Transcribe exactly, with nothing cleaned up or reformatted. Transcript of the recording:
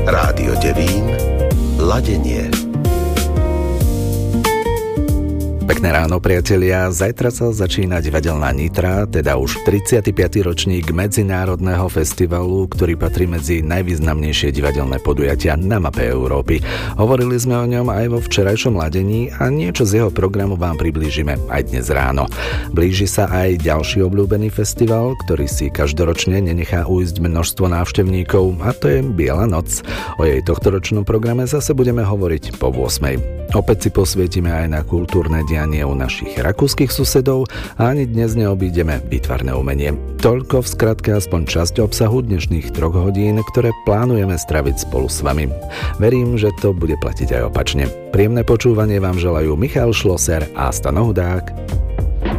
Rádio Devín, ladenie. Pekné ráno, priatelia. Zajtra sa začína divadelná Nitra, teda už tridsiaty piaty ročník medzinárodného festivalu, ktorý patrí medzi najvýznamnejšie divadelné podujatia na mape Európy. Hovorili sme o ňom aj vo včerajšom ladení a niečo z jeho programu vám priblížime aj dnes ráno. Blíži sa aj ďalší obľúbený festival, ktorý si každoročne nenechá ujsť množstvo návštevníkov, a to je Biela noc. O jej tohtoročnom programe zase budeme hovoriť po ôsmej. Opäť si posvietime aj na kultúrne dianie u našich rakúskych susedov a ani dnes neobídeme výtvarné umenie. Toľko v skratke aspoň časť obsahu dnešných troch hodín, ktoré plánujeme straviť spolu s vami. Verím, že to bude platiť aj opačne. Príjemné počúvanie vám želajú Michal Šloser a Stano Hudák.